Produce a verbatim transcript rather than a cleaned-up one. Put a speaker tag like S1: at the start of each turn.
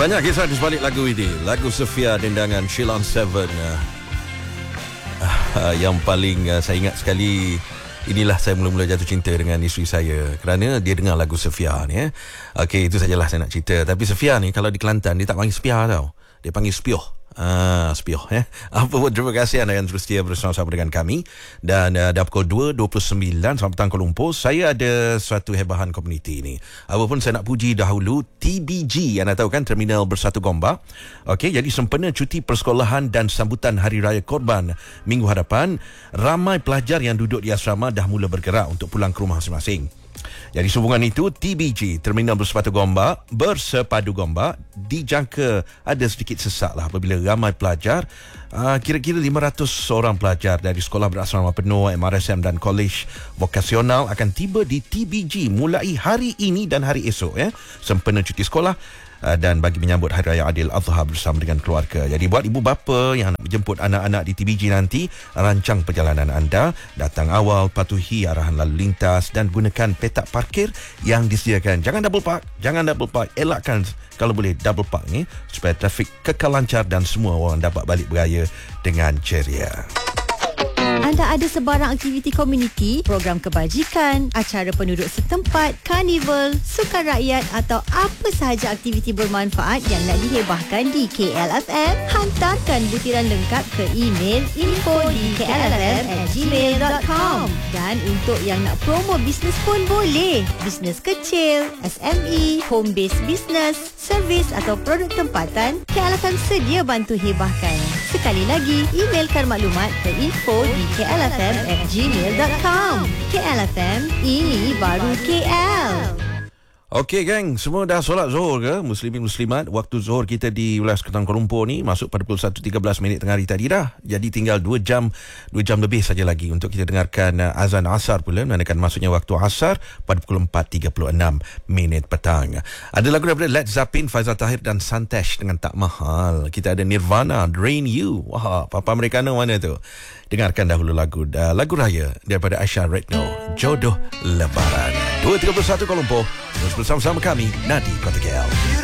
S1: Banyak kisah di sebalik lagu ini. Lagu Sofia dendangan Sheila on Seven. Uh, uh, yang paling uh, saya ingat sekali, inilah saya mula-mula jatuh cinta dengan isteri saya kerana dia dengar lagu Sofia ni. Eh. Okey, itu sajalah saya nak cerita. Tapi Sofia ni kalau di Kelantan dia tak panggil Sofia tau. Dia panggil Spioh. Ah, Spioh ya. Apa pun, terima kasih anda yang terus setia bersama-sama dengan kami. Dan uh, dah pukul dua dua puluh sembilan selamat petang Kuala Lumpur. Saya ada suatu hebahan komuniti ni. Apa pun saya nak puji dahulu T B G, anda tahu kan, Terminal Bersatu Gombak. Okey, jadi sempena cuti persekolahan dan sambutan Hari Raya Korban minggu hadapan, ramai pelajar yang duduk di asrama dah mula bergerak untuk pulang ke rumah masing-masing. Jadi sehubungan itu, T B G, Terminal Bersepatu Gombak, Bersepadu Gombak, dijangka ada sedikit sesak lah apabila ramai pelajar, uh, kira-kira lima ratus orang pelajar dari sekolah berasrama penuh, M R S M dan kolej vokasional akan tiba di T B G mulai hari ini dan hari esok ya, sempena cuti sekolah. Uh, dan bagi menyambut Hari Raya Adil Adha bersama dengan keluarga. Jadi buat ibu bapa yang nak menjemput anak-anak di T B G nanti, rancang perjalanan anda, datang awal, patuhi arahan lalu lintas dan gunakan petak parkir yang disediakan. Jangan double park, jangan double park, elakkan kalau boleh double park ni supaya trafik kekal lancar dan semua orang dapat balik beraya dengan ceria.
S2: Anda ada sebarang aktiviti komuniti, program kebajikan, acara penduduk setempat, karnival, sukan rakyat atau apa sahaja aktiviti bermanfaat yang nak dihebahkan di K L F M? Hantarkan butiran lengkap ke email info di k l f m at gmail dot com. Dan untuk yang nak promo bisnes pun boleh. Bisnes kecil, S M E, home based business, servis atau produk tempatan, K L F M sedia bantu hebahkan. Sekali lagi, emailkan maklumat ke info di k l f m at gmail dot com. K L F M, ini baru K L.
S1: Okey geng, semua dah solat Zuhur ke? Muslimin muslimat, waktu Zuhur kita di wilayah Sekatan Kuala Lumpur ni masuk pada pukul satu tiga belas minit tengah hari tadi dah. Jadi tinggal dua jam dua jam lebih saja lagi untuk kita dengarkan uh, azan asar pula, menandakan masuknya waktu asar pada pukul empat tiga puluh enam minit petang. Ada lagu daripada Led Zeppelin, Faizal Tahir dan Santesh dengan Tak Mahal. Kita ada Nirvana, Drain You. Wah, papa Americano mana tu? Dengarkan dahulu lagu uh, lagu raya daripada Aisyah Retno, Jodoh Lebaran. dua tiga puluh satu Kuala Lumpur. Terus bersama-sama kami, Nadi Kota K L.